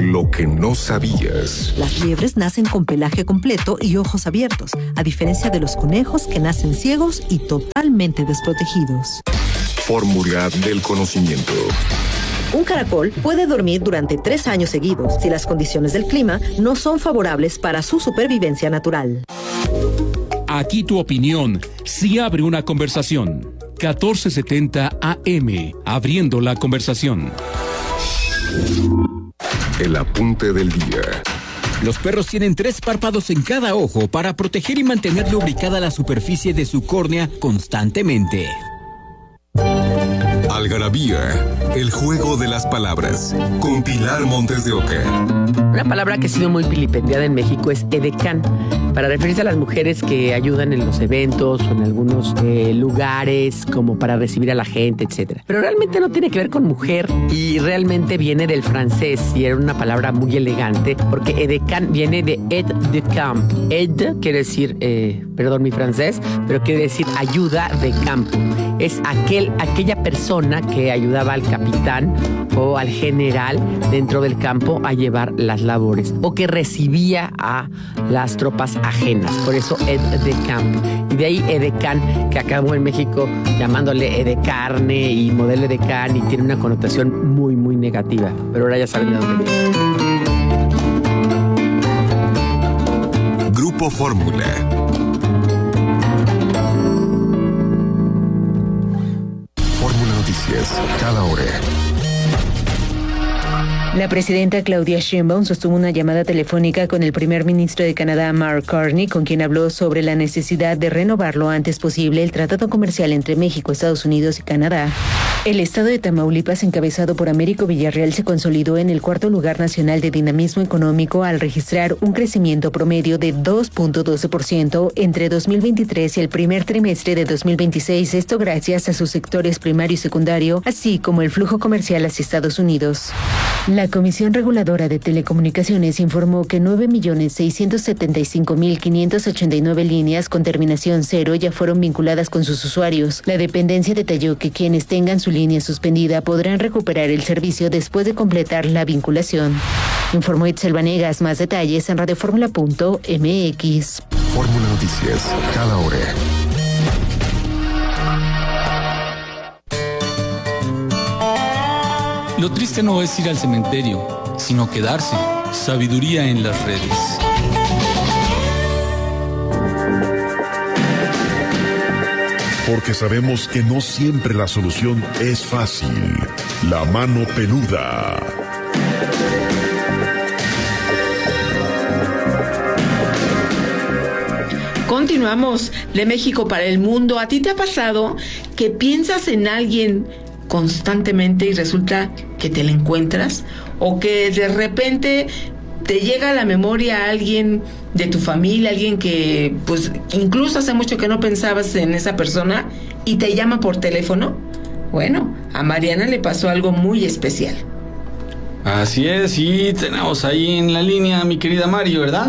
Lo que no sabías. Las liebres nacen con pelaje completo y ojos abiertos, a diferencia de los conejos que nacen ciegos y totalmente desprotegidos. Fórmula del conocimiento. Un caracol puede dormir durante 3 años seguidos si las condiciones del clima no son favorables para su supervivencia natural. Aquí tu opinión sí abre una conversación. 1470 AM, abriendo la conversación. El apunte del día. Los perros tienen 3 párpados en cada ojo para proteger y mantener lubricada la superficie de su córnea constantemente. Algarabía, el juego de las palabras, con Pilar Montes de Oca. Una palabra que ha sido muy vilipendiada en México es edecán, para referirse a las mujeres que ayudan en los eventos o en algunos lugares, como para recibir a la gente, etc. Pero realmente no tiene que ver con mujer y realmente viene del francés y era una palabra muy elegante, porque edecán viene de aide de camp. Aide quiere decir, perdón mi francés, pero quiere decir ayuda de campo. Es aquella persona que ayudaba al capitán o al general dentro del campo a llevar las labores, o que recibía a las tropas ajenas. Por eso aide de camp. Y de ahí edecán, que acabó en México llamándole edecarne y modelo edecán, y tiene una connotación muy, muy negativa. Pero ahora ya saben de dónde viene. Grupo Fórmula. Fórmula Noticias, cada hora. La presidenta Claudia Sheinbaum sostuvo una llamada telefónica con el primer ministro de Canadá, Mark Carney, con quien habló sobre la necesidad de renovar lo antes posible el tratado comercial entre México, Estados Unidos y Canadá. El estado de Tamaulipas, encabezado por Américo Villarreal, se consolidó en el 4º lugar nacional de dinamismo económico al registrar un crecimiento promedio de 2.12% entre 2023 y el primer trimestre de 2026, esto gracias a sus sectores primario y secundario, así como el flujo comercial hacia Estados Unidos. La Comisión Reguladora de Telecomunicaciones informó que 9.675.589 líneas con terminación 0 ya fueron vinculadas con sus usuarios. La dependencia detalló que quienes tengan su línea suspendida podrán recuperar el servicio después de completar la vinculación. Informó Itzel Vanegas. Más detalles en radioformula.mx. Fórmula Noticias, cada hora. Lo triste no es ir al cementerio, sino quedarse. Sabiduría en las redes. Porque sabemos que no siempre la solución es fácil. La mano peluda. Continuamos de México para el mundo. ¿A ti te ha pasado que piensas en alguien constantemente y resulta que te la encuentras? ¿O que de repente te llega a la memoria alguien de tu familia, alguien que pues incluso hace mucho que no pensabas en esa persona y te llama por teléfono? Bueno, a Mariana le pasó algo muy especial. Así es, y tenemos ahí en la línea a mi querida Mari, ¿verdad?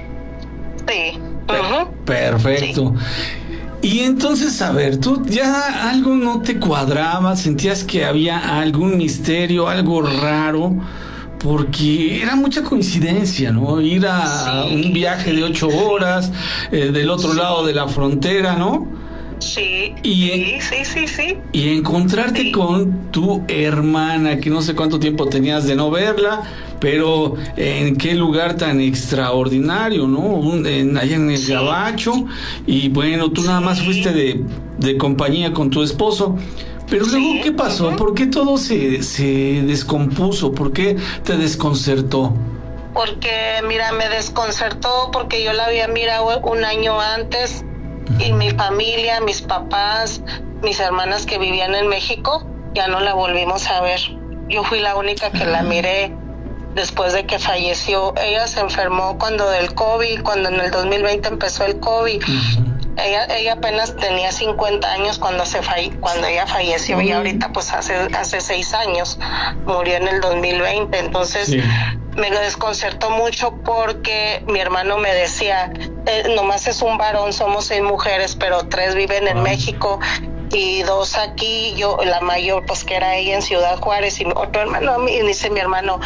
Sí. Perfecto. Sí. Y entonces, a ver, tú ya algo no te cuadraba, sentías que había algún misterio, algo raro, porque era mucha coincidencia, ¿no? Ir a un viaje de 8 horas del otro lado de la frontera, ¿no? Sí, sí. Y encontrarte con tu hermana, que no sé cuánto tiempo tenías de no verla, pero en qué lugar tan extraordinario, ¿no? Allá en el Gabacho, y bueno, tú nada más fuiste de compañía con tu esposo. Pero luego, ¿qué pasó? ¿Por qué todo se descompuso? ¿Por qué te desconcertó? Porque, mira, me desconcertó porque yo la había mirado un año antes y mi familia, mis papás, mis hermanas que vivían en México, ya no la volvimos a ver. Yo fui la única que la miré después de que falleció. Ella se enfermó cuando del COVID, cuando en el 2020 empezó el COVID. Ella apenas tenía 50 años cuando ella falleció, y ahorita pues hace 6 años, murió en el 2020. Entonces me desconcertó mucho porque mi hermano me decía, nomás es un varón, somos 6 mujeres, pero 3 viven en México y 2 aquí. Yo, la mayor, pues que era ella en Ciudad Juárez, y otro hermano, y dice mi hermano,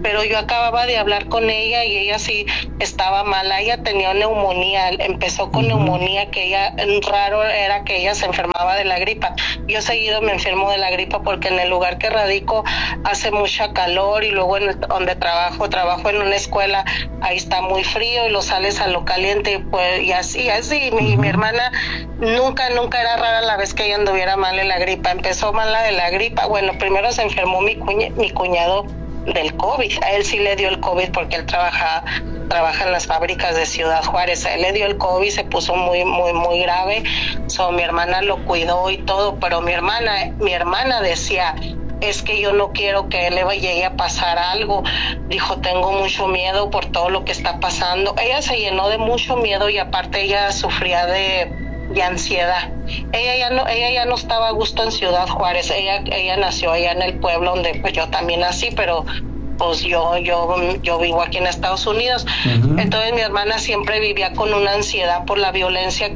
pero yo acababa de hablar con ella y ella sí estaba mala. Ella tenía neumonía, empezó con neumonía, que ella, raro era que ella se enfermaba de la gripa. Yo seguido me enfermo de la gripa porque en el lugar que radico hace mucha calor, y luego donde trabajo en una escuela, ahí está muy frío y lo sales a lo caliente, pues, y así. Mi hermana nunca era rara la vez que ella anduviera mal en la gripa. Empezó mala de la gripa. Bueno, primero se enfermó mi cuñado del COVID. A él sí le dio el COVID porque él trabaja en las fábricas de Ciudad Juárez. A él le dio el COVID, se puso muy grave. Mi hermana lo cuidó y todo, pero mi hermana decía, es que yo no quiero que él le llegue a pasar algo. Dijo, tengo mucho miedo por todo lo que está pasando. Ella se llenó de mucho miedo y aparte ella sufría de ansiedad. Ella ya no estaba a gusto en Ciudad Juárez. Ella nació allá en el pueblo donde pues yo también nací, pero pues yo vivo aquí en Estados Unidos. Entonces mi hermana siempre vivía con una ansiedad por la violencia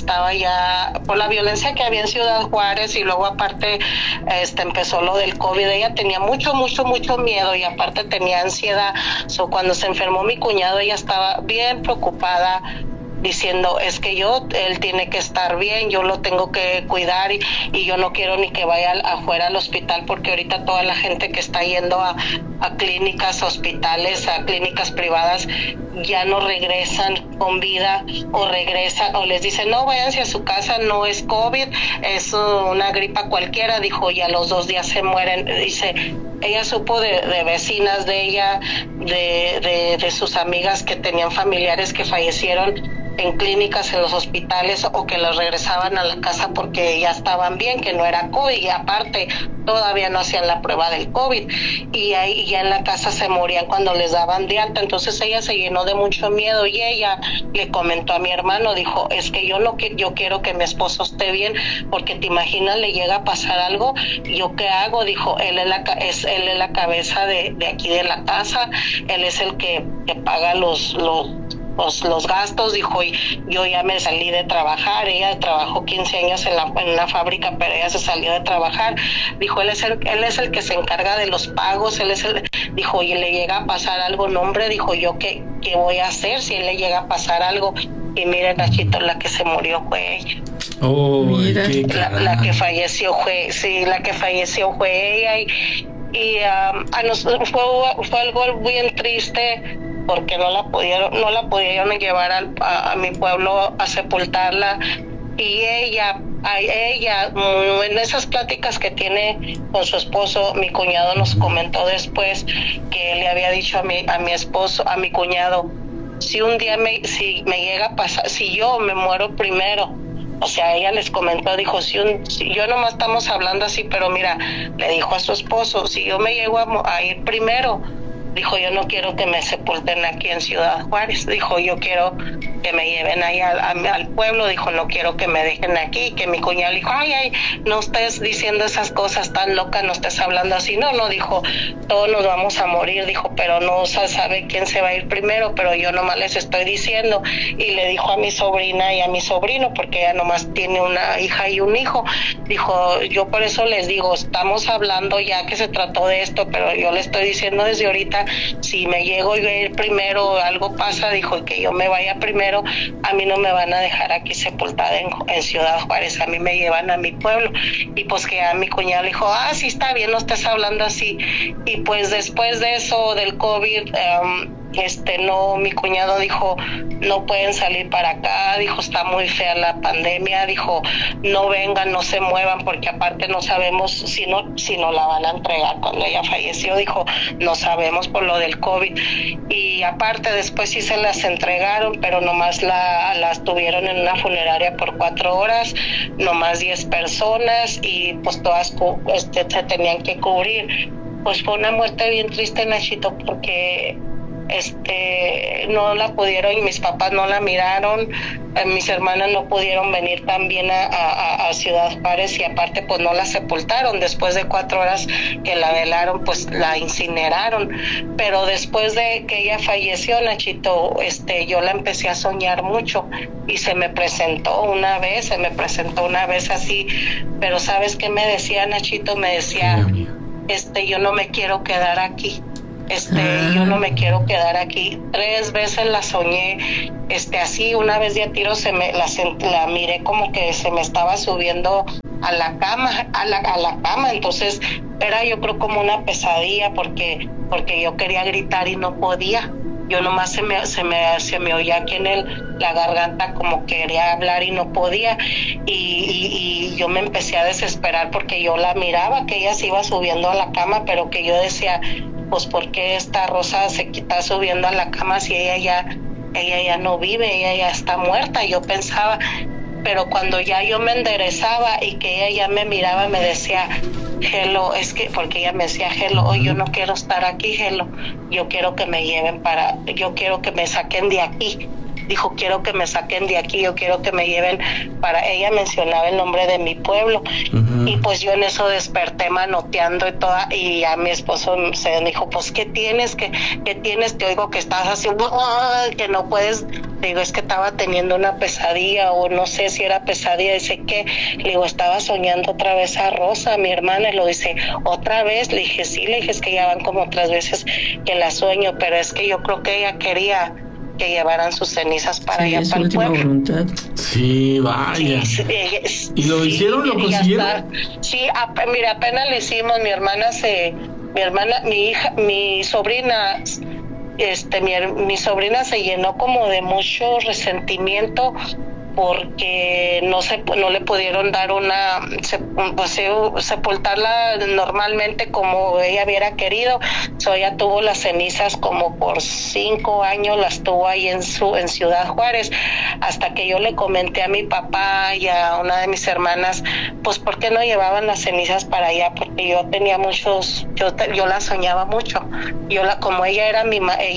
por la violencia que había en Ciudad Juárez, y luego aparte empezó lo del COVID. Ella tenía mucho miedo y aparte tenía ansiedad. Cuando se enfermó mi cuñado, ella estaba bien preocupada, diciendo, es que él tiene que estar bien, yo lo tengo que cuidar y yo no quiero ni que vaya afuera al hospital, porque ahorita toda la gente que está yendo a clínicas, hospitales, a clínicas privadas, ya no regresan con vida, o regresan o les dicen, no, váyanse a su casa, no es COVID, es una gripa cualquiera, dijo, y a los 2 días se mueren. Dice, ella supo de vecinas de ella, de sus amigas que tenían familiares que fallecieron en clínicas, en los hospitales, o que los regresaban a la casa porque ya estaban bien, que no era COVID, y aparte todavía no hacían la prueba del COVID, y ahí ya en la casa se morían cuando les daban de alta. Entonces ella se llenó de mucho miedo y ella le comentó a mi hermano, dijo, es que yo quiero que mi esposo esté bien, porque te imaginas, le llega a pasar algo, ¿yo qué hago? Dijo, él es la cabeza de aquí de la casa, él es el que paga los gastos, dijo, y yo ya me salí de trabajar. Ella trabajó 15 años en una fábrica, pero ella se salió de trabajar. Dijo, él es el que se encarga de los pagos, dijo, y le llega a pasar algo, no hombre, dijo, yo qué voy a hacer si él le llega a pasar algo. Y miren, Nachito, la que se murió fue ella. Oh, mira, la que falleció fue ella, y fue algo bien triste, porque no la pudieron llevar a mi pueblo a sepultarla. Y ella, en esas pláticas que tiene con su esposo, mi cuñado nos comentó después que él le había dicho a mi esposo, a mi cuñado, si un día si me llega a pasar, si yo me muero primero. O sea, ella les comentó, dijo, si yo nomás estamos hablando así, pero mira, le dijo a su esposo, si yo me llego a ir primero, dijo, yo no quiero que me sepulten aquí en Ciudad Juárez, dijo, yo quiero que me lleven ahí al pueblo, dijo, no quiero que me dejen aquí. Que mi cuñado dijo, ay, no estés diciendo esas cosas tan locas, no estés hablando así. No, dijo, todos nos vamos a morir, dijo, pero no se sabe quién se va a ir primero, pero yo nomás les estoy diciendo. Y le dijo a mi sobrina y a mi sobrino, porque ella nomás tiene una hija y un hijo, dijo, yo por eso les digo, estamos hablando ya que se trató de esto, pero yo le estoy diciendo desde ahorita, si me llego a ir primero, algo pasa, dijo, y que yo me vaya primero, a mí no me van a dejar aquí sepultada en Ciudad Juárez, a mí me llevan a mi pueblo. Y pues que a mi cuñado le dijo, sí, está bien, no estés hablando así. Y pues después de eso del COVID, mi cuñado dijo, no pueden salir para acá, dijo, está muy fea la pandemia, dijo, no vengan, no se muevan, porque aparte no sabemos si no la van a entregar cuando ella falleció, dijo, no sabemos por lo del COVID. Y aparte después sí se las entregaron, pero nomás las tuvieron en una funeraria por 4 horas, nomás 10 personas, y pues todas se tenían que cubrir. Pues fue una muerte bien triste, Nachito, porque no la pudieron, y mis papás no la miraron, mis hermanas no pudieron venir también a Ciudad Juárez, y aparte pues no la sepultaron. Después de 4 horas que la velaron, pues la incineraron. Pero después de que ella falleció, Nachito, yo la empecé a soñar mucho, y se me presentó una vez así. Pero ¿sabes qué me decía, Nachito? Me decía, yo no me quiero quedar aquí. yo no me quiero quedar aquí. 3 veces la soñé, así. Una vez de a tiro la miré como que se me estaba subiendo a la cama, entonces era, yo creo, como una pesadilla, porque yo quería gritar y no podía. Yo nomás se me oía aquí en la garganta, como quería hablar y no podía, y yo me empecé a desesperar porque yo la miraba que ella se iba subiendo a la cama, pero que yo decía, pues ¿por qué esta Rosa se está subiendo a la cama si ella ya no vive, ella ya está muerta? Yo pensaba, pero cuando ya yo me enderezaba y que ella ya me miraba, me decía, Hello, porque ella me decía, Hello, yo no quiero estar aquí, Hello, yo quiero que me lleven yo quiero que me saquen de aquí. Dijo, quiero que me saquen de aquí, yo quiero que me lleven ella mencionaba el nombre de mi pueblo. Y pues yo en eso desperté manoteando y ya mi esposo se dijo, pues ¿qué tienes? ¿Qué tienes? Te oigo que estás así, que no puedes. Le digo, es que estaba teniendo una pesadilla, o no sé si era pesadilla. Dice, ¿qué? Le digo, estaba soñando otra vez a Rosa, mi hermana. Y lo dice, ¿otra vez? Le dije, sí, es que ya van como 3 veces que la sueño, pero es que yo creo que ella quería que llevaran sus cenizas para allá, para el pueblo. Voluntad. Sí, vaya. ¿Y lo hicieron? ¿Lo consiguieron? Sí, mira, apenas lo hicimos. Mi sobrina, mi sobrina se llenó como de mucho resentimiento porque no le pudieron dar sepultarla normalmente como ella hubiera querido. Ella tuvo las cenizas como por 5 años, las tuvo ahí en Ciudad Juárez, hasta que yo le comenté a mi papá y a una de mis hermanas, pues ¿por qué no llevaban las cenizas para allá? Porque yo tenía yo la soñaba mucho. Como ella era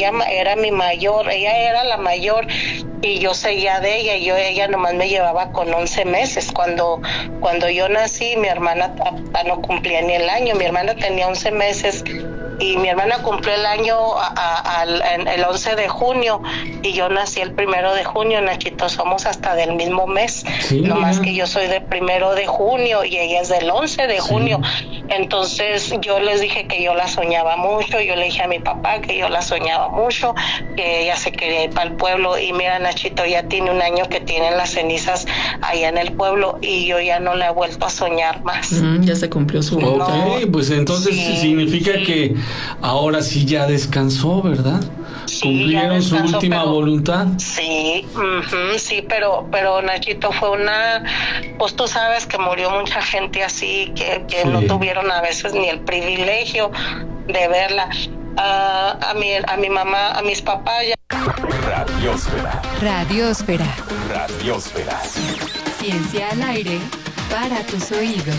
la mayor, y yo seguía de ella, y ella nomás me llevaba con 11 meses. Cuando yo nací, mi hermana no cumplía ni el año. Mi hermana tenía 11 meses y mi hermana cumplió el año el 11 de junio y yo nací el 1 de junio. Nachito, somos hasta del mismo mes, sí, nomás que yo soy del 1 de junio y ella es del 11 de junio. Entonces yo les dije que yo la soñaba mucho. Yo le dije a mi papá que yo la soñaba mucho, que ella se quería ir para el pueblo. Y mira, Nachito, ya tiene 1 año que tienen las cenizas allá en el pueblo y yo ya no la he vuelto a soñar más. Ya se cumplió su voluntad. Ok, pues entonces significa que ahora sí ya descansó, ¿verdad? Sí, cumplieron su última voluntad. Sí, sí, pero Nachito, fue pues tú sabes que murió mucha gente así, que no tuvieron a veces ni el privilegio de verla. A mi mamá, a mis papás ya. Radiósfera. Radiósfera. Radiósfera. Ciencia al aire para tus oídos.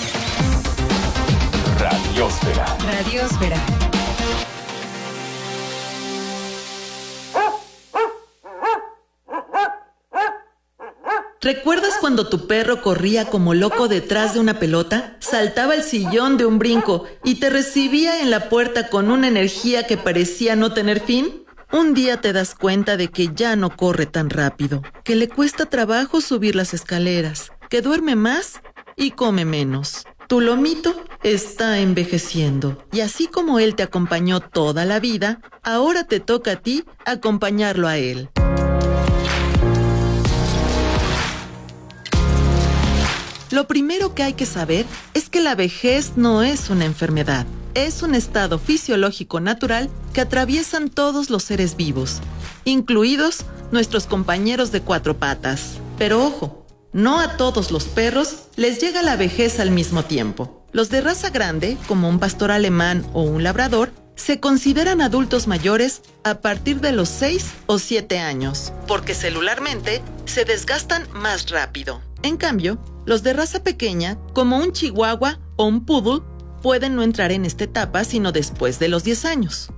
Radiósfera. Radiósfera. ¿Recuerdas cuando tu perro corría como loco detrás de una pelota? Saltaba el sillón de un brinco y te recibía en la puerta con una energía que parecía no tener fin. Un día te das cuenta de que ya no corre tan rápido, que le cuesta trabajo subir las escaleras, que duerme más y come menos. Tu lomito está envejeciendo y así como él te acompañó toda la vida, ahora te toca a ti acompañarlo a él. Lo primero que hay que saber es que la vejez no es una enfermedad, es un estado fisiológico natural que atraviesan todos los seres vivos, incluidos nuestros compañeros de 4 patas. Pero ojo, no a todos los perros les llega la vejez al mismo tiempo. Los de raza grande, como un pastor alemán o un labrador, se consideran adultos mayores a partir de los 6 o 7 años, porque celularmente se desgastan más rápido. En cambio, los de raza pequeña, como un chihuahua o un poodle, pueden no entrar en esta etapa sino después de los 10 años.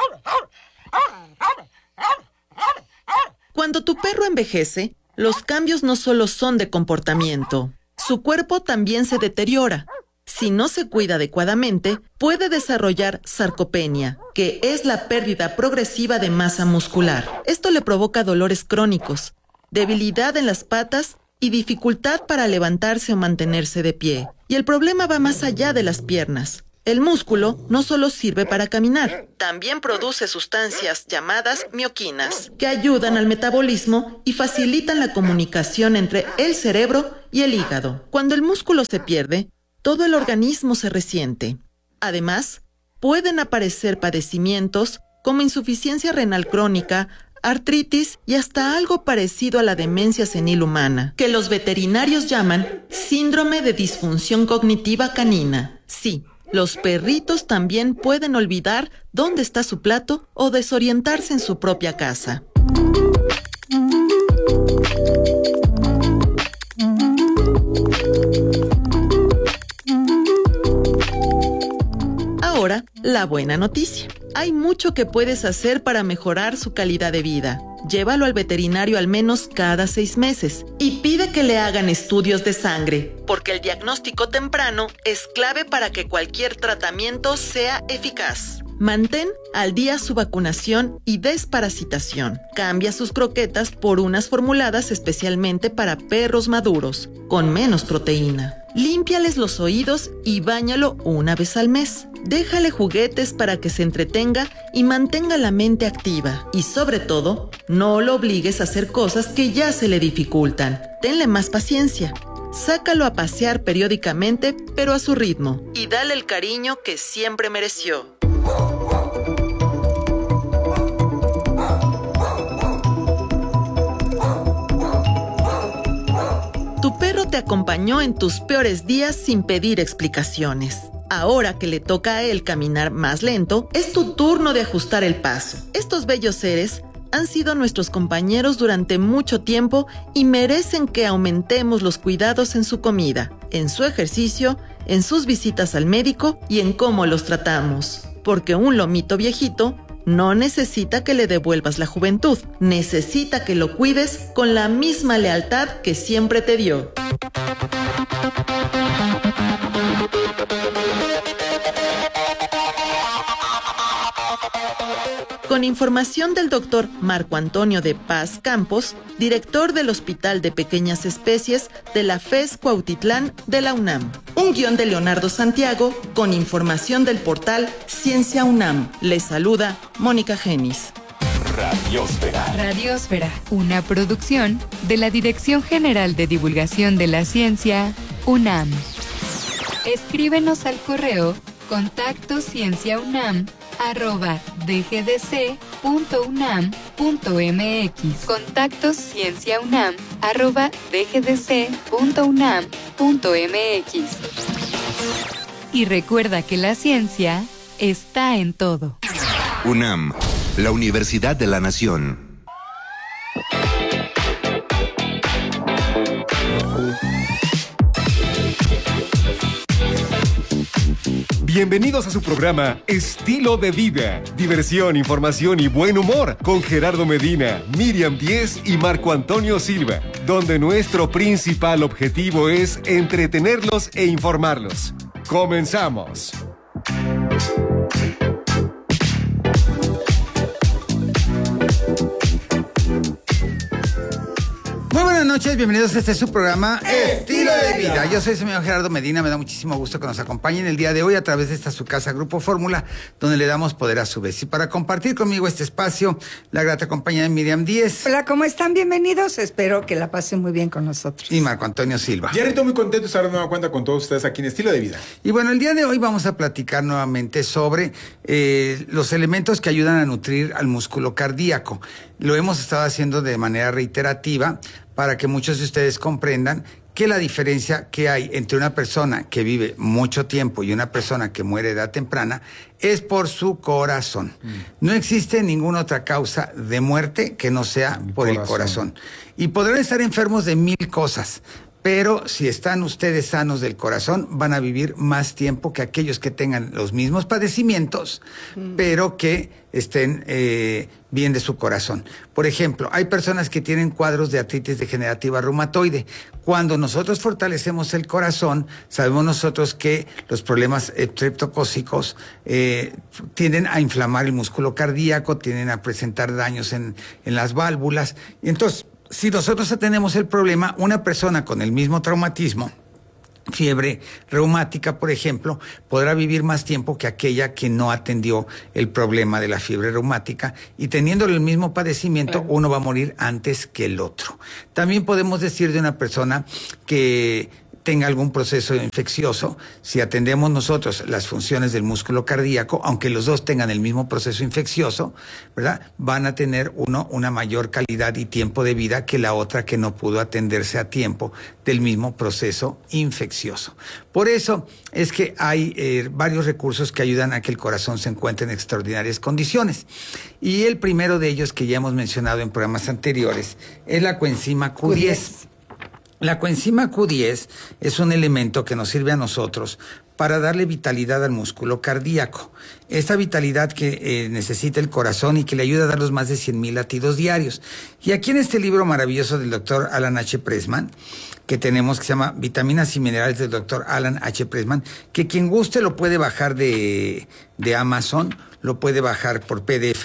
Cuando tu perro envejece, los cambios no solo son de comportamiento, su cuerpo también se deteriora. Si no se cuida adecuadamente, puede desarrollar sarcopenia, que es la pérdida progresiva de masa muscular. Esto le provoca dolores crónicos, debilidad en las patas y dificultad para levantarse o mantenerse de pie. Y el problema va más allá de las piernas. El músculo no solo sirve para caminar, también produce sustancias llamadas mioquinas, que ayudan al metabolismo y facilitan la comunicación entre el cerebro y el hígado. Cuando el músculo se pierde, todo el organismo se resiente. Además, pueden aparecer padecimientos como insuficiencia renal crónica, artritis y hasta algo parecido a la demencia senil humana, que los veterinarios llaman síndrome de disfunción cognitiva canina. Sí, los perritos también pueden olvidar dónde está su plato o desorientarse en su propia casa. Ahora, la buena noticia. Hay mucho que puedes hacer para mejorar su calidad de vida. Llévalo al veterinario al menos cada 6 meses y pide que le hagan estudios de sangre, porque el diagnóstico temprano es clave para que cualquier tratamiento sea eficaz. Mantén al día su vacunación y desparasitación. Cambia sus croquetas por unas formuladas especialmente para perros maduros, con menos proteína. Límpiales los oídos y báñalo una vez al mes. Déjale juguetes para que se entretenga y mantenga la mente activa. Y sobre todo, no lo obligues a hacer cosas que ya se le dificultan. Tenle más paciencia. Sácalo a pasear periódicamente, pero a su ritmo. Y dale el cariño que siempre mereció. Tu perro te acompañó en tus peores días sin pedir explicaciones. Ahora que le toca a él caminar más lento, es tu turno de ajustar el paso. Estos bellos seres han sido nuestros compañeros durante mucho tiempo y merecen que aumentemos los cuidados en su comida, en su ejercicio, en sus visitas al médico y en cómo los tratamos. Porque un lomito viejito no necesita que le devuelvas la juventud, necesita que lo cuides con la misma lealtad que siempre te dio. Con información del doctor Marco Antonio de Paz Campos, director del Hospital de Pequeñas Especies de la FES Cuautitlán de la UNAM. Un guión de Leonardo Santiago con información del portal Ciencia UNAM. Les saluda Mónica Genis. Radiósfera. Radiósfera, una producción de la Dirección General de Divulgación de la Ciencia, UNAM. Escríbenos al correo contactocienciaunam@dgdc.unam.mx. contactocienciaunam@dgdc.unam.mx. Y recuerda que la ciencia está en todo. UNAM, la Universidad de la Nación. Bienvenidos a su programa Estilo de Vida. Diversión, información y buen humor con Gerardo Medina, Miriam Díez y Marco Antonio Silva, donde nuestro principal objetivo es entretenerlos e informarlos. ¡Comenzamos! Muy buenas noches, bienvenidos a este su programa Estilo de Vida. Yo soy el señor Gerardo Medina, me da muchísimo gusto que nos acompañen el día de hoy a través de esta su casa Grupo Fórmula, donde le damos poder a su vez. Y para compartir conmigo este espacio, la grata compañía de Miriam Díez. Hola, ¿cómo están? Bienvenidos, espero que la pasen muy bien con nosotros. Y Marco Antonio Silva. Jerrito, muy contento de estar de nueva cuenta con todos ustedes aquí en Estilo de Vida. Y bueno, el día de hoy vamos a platicar nuevamente sobre los elementos que ayudan a nutrir al músculo cardíaco. Lo hemos estado haciendo de manera reiterativa para que muchos de ustedes comprendan que la diferencia que hay entre una persona que vive mucho tiempo y una persona que muere a edad temprana es por su corazón. No existe ninguna otra causa de muerte que no sea por el corazón. Y podrán estar enfermos de 1000 cosas, pero si están ustedes sanos del corazón, van a vivir más tiempo que aquellos que tengan los mismos padecimientos, pero que estén bien de su corazón. Por ejemplo, hay personas que tienen cuadros de artritis degenerativa reumatoide. Cuando nosotros fortalecemos el corazón, sabemos nosotros que los problemas estreptocócicos tienden a inflamar el músculo cardíaco, tienden a presentar daños en las válvulas. Y entonces, si nosotros tenemos el problema, una persona con el mismo traumatismo fiebre reumática, por ejemplo, podrá vivir más tiempo que aquella que no atendió el problema de la fiebre reumática, y teniendo el mismo padecimiento, uno va a morir antes que el otro. También podemos decir de una persona que tenga algún proceso infeccioso, si atendemos nosotros las funciones del músculo cardíaco, aunque los dos tengan el mismo proceso infeccioso, ¿verdad?, van a tener uno una mayor calidad y tiempo de vida que la otra que no pudo atenderse a tiempo del mismo proceso infeccioso. Por eso es que hay varios recursos que ayudan a que el corazón se encuentre en extraordinarias condiciones. Y el primero de ellos, que ya hemos mencionado en programas anteriores, es la coenzima Q10. La coenzima Q10 es un elemento que nos sirve a nosotros para darle vitalidad al músculo cardíaco. Esta vitalidad que necesita el corazón y que le ayuda a dar los más de 100,000 latidos diarios. Y aquí en este libro maravilloso del doctor Alan H. Pressman, que tenemos, que se llama Vitaminas y Minerales del doctor Alan H. Pressman, que quien guste lo puede bajar de Amazon, lo puede bajar por PDF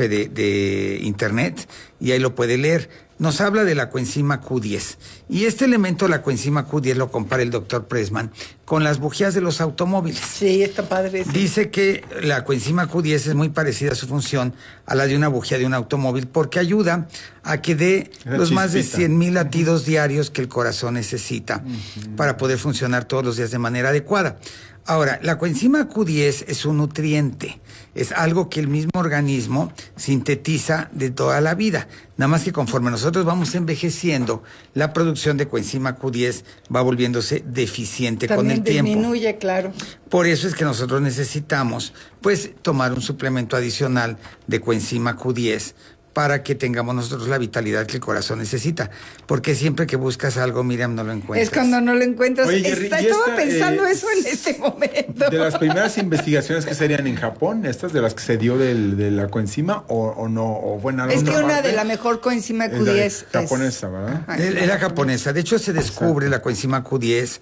de internet y ahí lo puede leer. Nos habla de la coenzima Q10. Y este elemento, la coenzima Q10, lo compara el doctor Pressman con las bujías de los automóviles. Sí, está padre. Sí. Dice que la coenzima Q10 es muy parecida a su función a la de una bujía de un automóvil, porque ayuda a que dé los más de 100,000 latidos diarios que el corazón necesita para poder funcionar todos los días de manera adecuada. Ahora, la coenzima Q10 es un nutriente, es algo que el mismo organismo sintetiza de toda la vida. Nada más que conforme nosotros vamos envejeciendo, la producción de coenzima Q10 va volviéndose deficiente con el tiempo. También disminuye, claro. Por eso es que nosotros necesitamos, pues, tomar un suplemento adicional de coenzima Q10 para que tengamos nosotros la vitalidad que el corazón necesita. Porque siempre que buscas algo, Miriam, no lo encuentras. Es cuando no lo encuentras. Oye, Jerry, Estaba pensando eso en este momento. De las primeras investigaciones que serían en Japón, estas de las que se dio de la coenzima, o no, o bueno, es que una de la mejor coenzima Q10 japonesa, ¿verdad? Era japonesa. De hecho, se descubre la coenzima Q10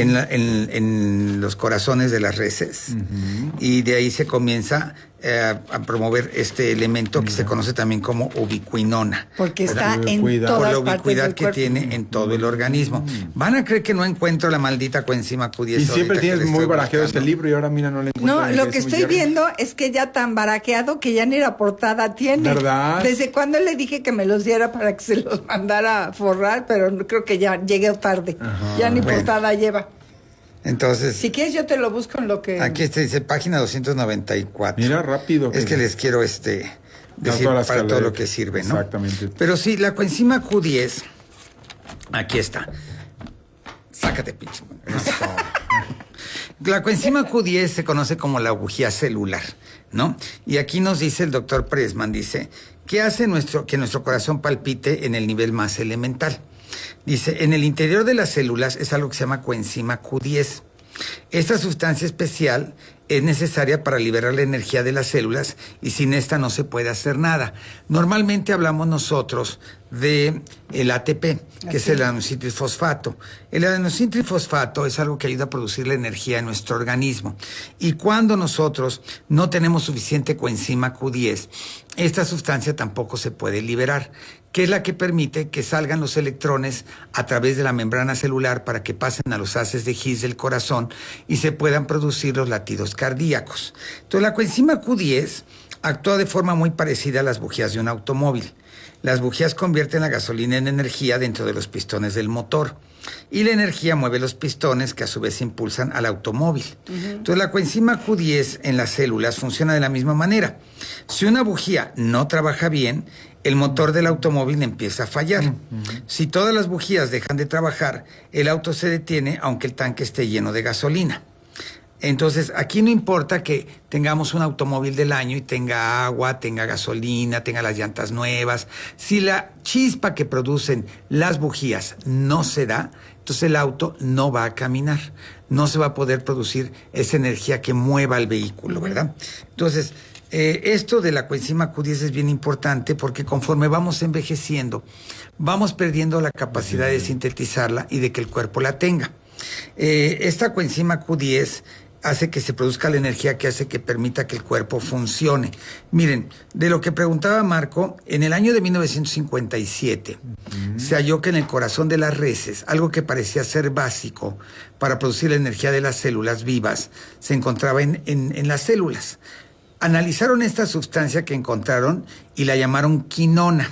en los corazones de las reses, y de ahí se comienza a promover este elemento que se conoce también como ubiquinona. Porque está en todas partes del cuerpo. Por la ubicuidad que tiene en todo el organismo. Van a creer que no encuentro la maldita coenzima Q10. Y siempre tienes muy barajeado este libro y ahora mira, no le encuentro. No, lo que estoy viendo es que ya tan baraqueado que ya ni la portada tiene. ¿Verdad? ¿Desde cuándo le dije que me los diera para que se los mandara a forrar? Pero creo que ya llegué tarde. Ajá. Ya ni portada lleva. Entonces, si quieres yo te lo busco en lo que... Aquí dice página 294. Mira, rápido. Es que les quiero decir para todo lo que sirve, ¿no? Exactamente. Pero sí, la coenzima Q10, aquí está. Sácate, pinche. La coenzima Q10 se conoce como la bujía celular, ¿no? Y aquí nos dice el doctor Pressman, dice, ¿qué hace que nuestro corazón palpite en el nivel más elemental? Dice, en el interior de las células es algo que se llama coenzima Q10. Esta sustancia especial es necesaria para liberar la energía de las células y sin esta no se puede hacer nada. Normalmente hablamos nosotros de el ATP, que es el adenosíntrifosfato. El adenosíntrifosfato es algo que ayuda a producir la energía en nuestro organismo. Y cuando nosotros no tenemos suficiente coenzima Q10, esta sustancia tampoco se puede liberar, que es la que permite que salgan los electrones a través de la membrana celular para que pasen a los haces de His del corazón y se puedan producir los latidos cardíacos. Entonces, la coenzima Q10 actúa de forma muy parecida a las bujías de un automóvil. Las bujías convierten la gasolina en energía dentro de los pistones del motor. Y la energía mueve los pistones que a su vez impulsan al automóvil. Entonces la coenzima Q10 en las células funciona de la misma manera. Si una bujía no trabaja bien, el motor del automóvil empieza a fallar. Si todas las bujías dejan de trabajar, el auto se detiene aunque el tanque esté lleno de gasolina. Entonces, aquí no importa que tengamos un automóvil del año y tenga agua, tenga gasolina, tenga las llantas nuevas. Si la chispa que producen las bujías no se da, entonces el auto no va a caminar. No se va a poder producir esa energía que mueva el vehículo, ¿verdad? Entonces, esto de la coenzima Q10 es bien importante porque conforme vamos envejeciendo, vamos perdiendo la capacidad de sintetizarla y de que el cuerpo la tenga. Esta coenzima Q10 hace que se produzca la energía que hace que permita que el cuerpo funcione. Miren, de lo que preguntaba Marco, en el año de 1957 se halló que en el corazón de las reses, algo que parecía ser básico para producir la energía de las células vivas, se encontraba en las células. Analizaron esta sustancia que encontraron y la llamaron quinona.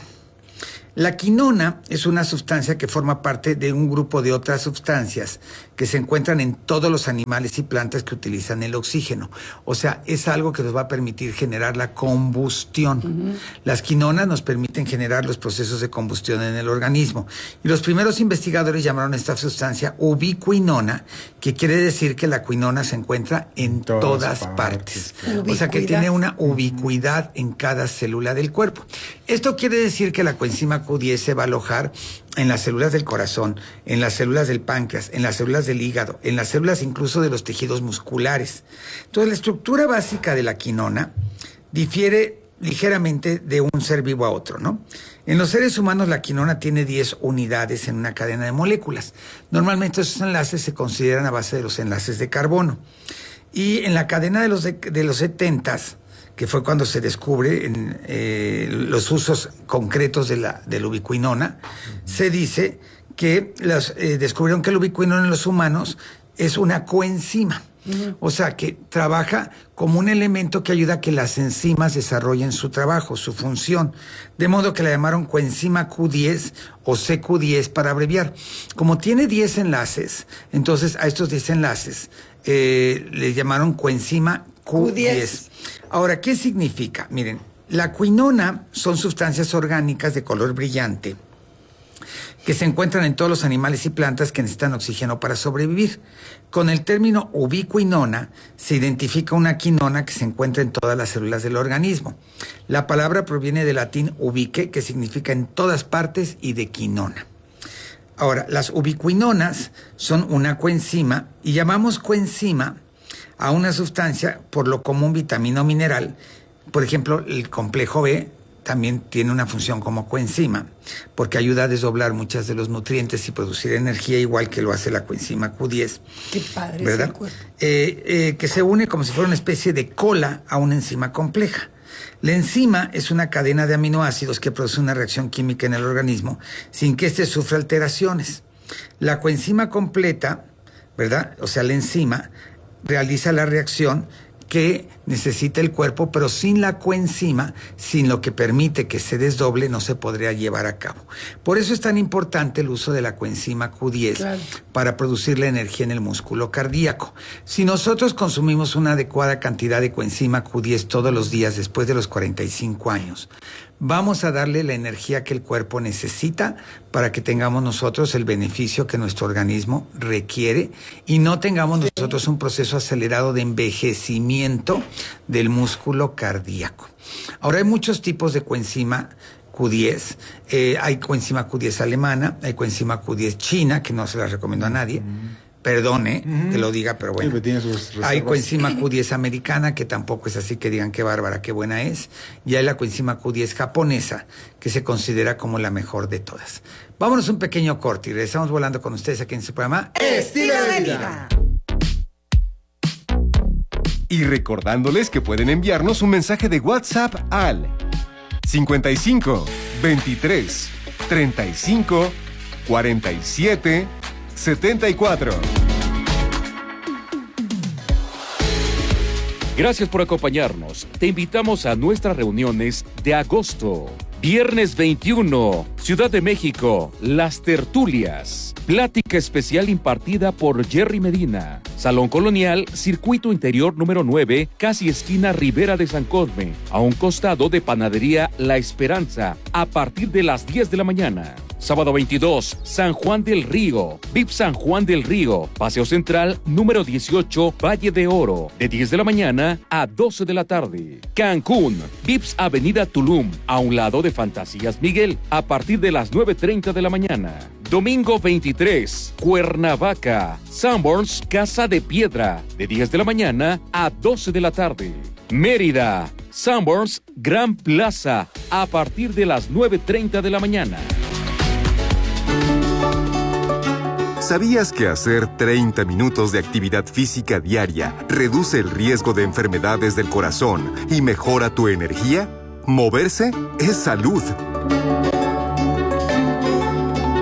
La quinona es una sustancia que forma parte de un grupo de otras sustancias que se encuentran en todos los animales y plantas que utilizan el oxígeno. O sea, es algo que nos va a permitir generar la combustión. Las quinonas nos permiten generar los procesos de combustión en el organismo. Y los primeros investigadores llamaron a esta sustancia ubiquinona, que quiere decir que la quinona se encuentra en todas partes. O sea, que tiene una ubicuidad en cada célula del cuerpo. Esto quiere decir que la coenzima Q10 se va a alojar en las células del corazón, en las células del páncreas, en las células del hígado, en las células incluso de los tejidos musculares. Entonces, la estructura básica de la quinona difiere ligeramente de un ser vivo a otro, ¿no? En los seres humanos la quinona tiene 10 unidades en una cadena de moléculas. Normalmente esos enlaces se consideran a base de los enlaces de carbono. Y en la cadena de los 70s, que fue cuando se descubre los usos concretos de la ubiquinona, se dice que descubrieron que la ubiquinona en los humanos es una coenzima. O sea, que trabaja como un elemento que ayuda a que las enzimas desarrollen su trabajo, su función. De modo que la llamaron coenzima Q10 o CQ10 para abreviar. Como tiene 10 enlaces, entonces a estos 10 enlaces le llamaron coenzima Q10. Ahora, ¿qué significa? Miren, la quinona son sustancias orgánicas de color brillante que se encuentran en todos los animales y plantas que necesitan oxígeno para sobrevivir. Con el término ubiquinona se identifica una quinona que se encuentra en todas las células del organismo. La palabra proviene del latín ubique, que significa en todas partes, y de quinona. Ahora, las ubiquinonas son una coenzima y llamamos coenzima a una sustancia por lo común vitamina o mineral. Por ejemplo, el complejo B también tiene una función como coenzima, porque ayuda a desdoblar muchos de los nutrientes y producir energía, igual que lo hace la coenzima Q10. Qué padre, ¿verdad? es el cuerpo. Que se une como si fuera una especie de cola a una enzima compleja. La enzima es una cadena de aminoácidos que produce una reacción química en el organismo sin que éste sufra alteraciones. La coenzima completa, ¿verdad? O sea, la enzima realiza la reacción que necesita el cuerpo, pero sin la coenzima, sin lo que permite que se desdoble, no se podría llevar a cabo. Por eso es tan importante el uso de la coenzima Q10 para producir la energía en el músculo cardíaco. Si nosotros consumimos una adecuada cantidad de coenzima Q10 todos los días después de los 45 años, vamos a darle la energía que el cuerpo necesita para que tengamos nosotros el beneficio que nuestro organismo requiere y no tengamos nosotros un proceso acelerado de envejecimiento del músculo cardíaco. Ahora, hay muchos tipos de coenzima Q10. Hay coenzima Q10 alemana, hay coenzima Q10 china, que no se la recomiendo a nadie. Perdone que lo diga, pero bueno. Hay coenzima Q10 americana, que tampoco es así que digan qué bárbara, qué buena es. Y hay la coenzima Q10 japonesa, que se considera como la mejor de todas. Vámonos un pequeño corte y regresamos volando con ustedes aquí en su programa Estilo de Vida. Y recordándoles que pueden enviarnos un mensaje de WhatsApp al 55 23 35 47 74. Gracias por acompañarnos. Te invitamos a nuestras reuniones de agosto. Viernes 21, Ciudad de México, Las Tertulias. Plática especial impartida por Jerry Medina. Salón Colonial, Circuito Interior número 9, casi esquina Ribera de San Cosme, a un costado de Panadería La Esperanza, a partir de las 10 de la mañana. Sábado 22, San Juan del Río, VIP San Juan del Río, Paseo Central número 18, Valle de Oro, de 10 de la mañana a 12 de la tarde. Cancún, VIPS Avenida Tulum, a un lado de Fantasías Miguel, a partir de las 9:30 de la mañana. Domingo 23, Cuernavaca, Sanborns Casa de Piedra, de 10 de la mañana a 12 de la tarde. Mérida, Sanborns Gran Plaza, a partir de las 9:30 de la mañana. ¿Sabías que hacer 30 minutos de actividad física diaria reduce el riesgo de enfermedades del corazón y mejora tu energía? Moverse es salud.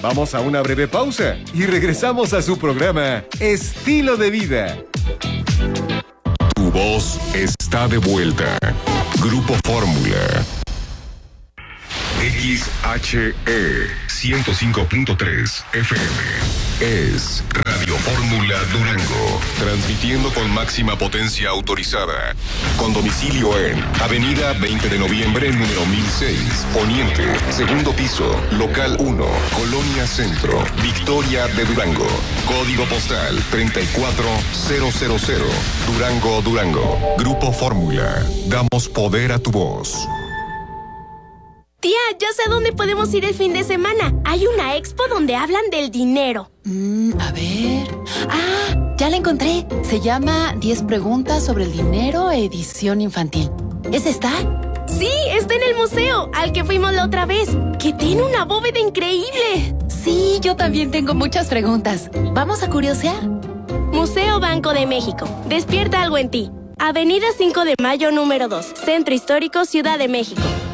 Vamos a una breve pausa y regresamos a su programa Estilo de Vida. Tu voz está de vuelta. Grupo Fórmula. XHE 105.3 FM. Es Radio Fórmula Durango, transmitiendo con máxima potencia autorizada, con domicilio en Avenida 20 de Noviembre, número 1006, Poniente, segundo piso, local 1, Colonia Centro, Victoria de Durango, código postal 34000, Durango, Durango. Grupo Fórmula, damos poder a tu voz. Tía, ya sé dónde podemos ir el fin de semana. Hay una expo donde hablan del dinero. A ver... ¡Ah! Ya la encontré. Se llama 10 preguntas sobre el dinero, edición infantil. ¿Esa está? Sí, está en el museo, al que fuimos la otra vez, que tiene una bóveda increíble. Sí, yo también tengo muchas preguntas. ¿Vamos a curiosear? Museo Banco de México. Despierta algo en ti. Avenida 5 de Mayo, número 2, Centro Histórico, Ciudad de México.